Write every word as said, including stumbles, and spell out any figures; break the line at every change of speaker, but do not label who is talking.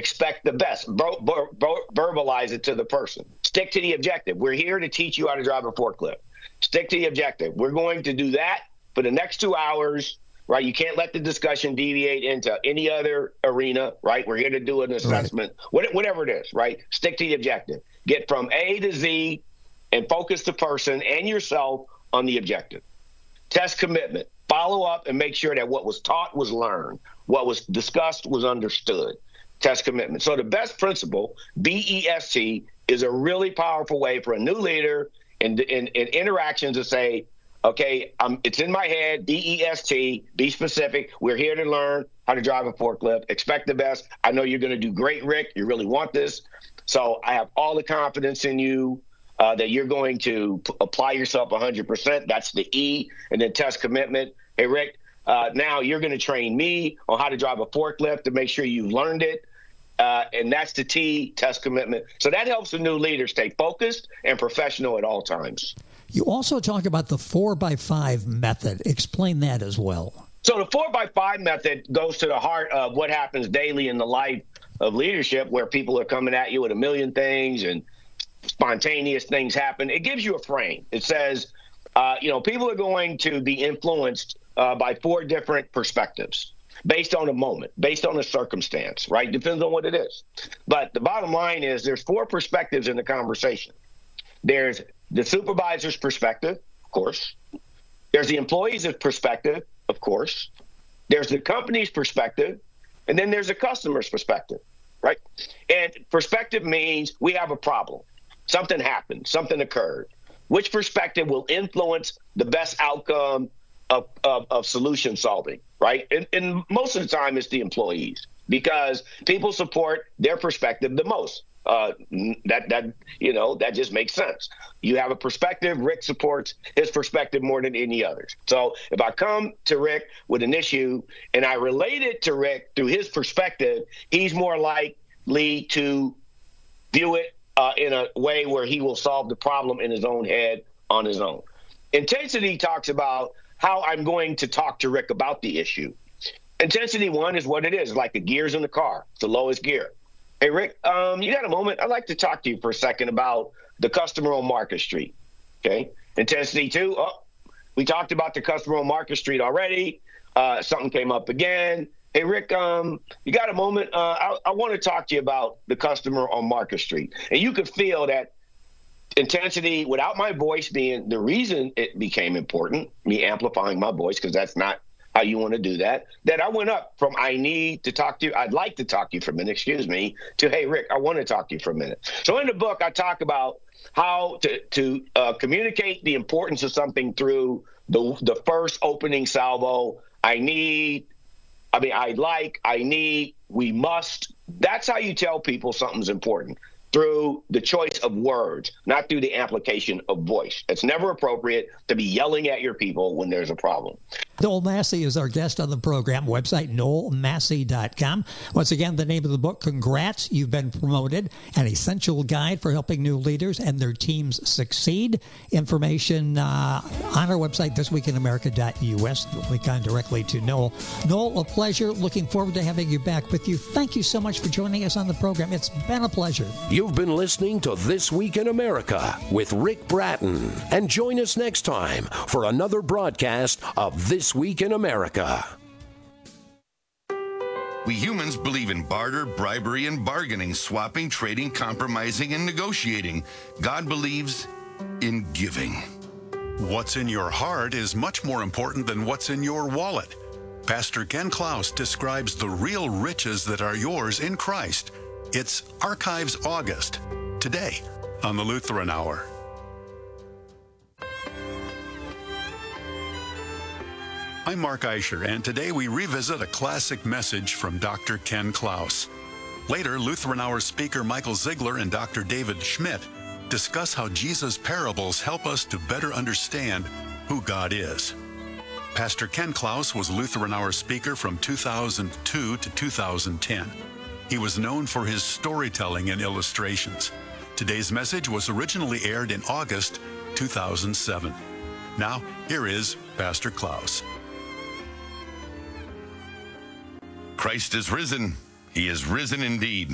Expect the best. Ver- ver- ver- verbalize it to the person. Stick to the objective. We're here to teach you how to drive a forklift. Stick to the objective. We're going to do that for the next two hours, right? You can't let the discussion deviate into any other arena, right? We're here to do an assessment, right. Whatever it is, right? Stick to the objective. Get from A to Z and focus the person and yourself on the objective. Test commitment. Follow up and make sure that what was taught was learned. What was discussed was understood. Test commitment. So the BEST principle, B E S T, is a really powerful way for a new leader in, in, in interactions to say, okay, um, it's in my head, B E S T, be specific. We're here to learn how to drive a forklift. Expect the best. I know you're going to do great, Rick. You really want this. So I have all the confidence in you uh, that you're going to p- apply yourself one hundred percent. That's the E. And then test commitment. Hey, Rick, uh, now you're going to train me on how to drive a forklift to make sure you've learned it. Uh, and that's the T, test commitment. So that helps the new leader stay focused and professional at all times.
You also talk about the four by five method. Explain that as well.
So the four by five method goes to the heart of what happens daily in the life of leadership, where people are coming at you with a million things and spontaneous things happen. It gives you a frame. It says, uh, you know, people are going to be influenced uh, by four different perspectives based on a moment, based on a circumstance, right? Depends on what it is. But the bottom line is there's four perspectives in the conversation. There's the supervisor's perspective, of course. There's the employee's perspective, of course. There's the company's perspective. And then there's a customer's perspective, right? And perspective means we have a problem. Something happened. Something occurred. Which perspective will influence the best outcome of, of, of solution solving, right? And, and most of the time it's the employees, because people support their perspective the most. Uh, that, that, you know, that just makes sense. You have a perspective. Rick supports his perspective more than any others. So if I come to Rick with an issue and I relate it to Rick through his perspective, he's more likely to view it uh, in a way where he will solve the problem in his own head on his own. Intensity talks about how I'm going to talk to Rick about the issue. Intensity one is what it is, like the gears in the car. It's the lowest gear. Hey, Rick, um, you got a moment? I'd like to talk to you for a second about the customer on Market Street. Okay. Intensity two. Oh, we talked about the customer on Market Street already. Uh, something came up again. Hey, Rick, um, you got a moment? Uh, I, I want to talk to you about the customer on Market Street. And you could feel that intensity without my voice being the reason it became important, me amplifying my voice, because that's not how you want to do that, that I went up from I need to talk to you, I'd like to talk to you for a minute, excuse me, to, hey, Rick, I want to talk to you for a minute. So in the book, I talk about how to, to uh, communicate the importance of something through the the first opening salvo. I need, I mean, I'd like, I need, we must. That's how you tell people something's important, through the choice of words, not through the application of voice. It's never appropriate to be yelling at your people when there's a problem.
Noel Massey is our guest on the program. Website, noel massey dot com. Once again, the name of the book, Congrats, You've Been Promoted, an essential guide for helping new leaders and their teams succeed. Information uh, on our website, this week in america dot u s. Link on directly to Noel. Noel, a pleasure. Looking forward to having you back with you. Thank you so much for joining us on the program. It's been a pleasure.
You've been listening to This Week in America with Rick Bratton. And join us next time for another broadcast of This Week in America.
We humans believe in barter, bribery, and bargaining, swapping, trading, compromising, and negotiating. God believes in giving.
What's in your heart is much more important than what's in your wallet. Pastor Ken Klaus describes the real riches that are yours in Christ. It's Archives August, today on the Lutheran Hour. I'm Mark Eicher, and today we revisit a classic message from Doctor Ken Klaus. Later, Lutheran Hour speaker Michael Ziegler and Doctor David Schmidt discuss how Jesus' parables help us to better understand who God is. Pastor Ken Klaus was Lutheran Hour speaker from two thousand two to two thousand ten. He was known for his storytelling and illustrations. Today's message was originally aired in August two thousand seven. Now, here is Pastor Klaus.
Christ is risen. He is risen indeed.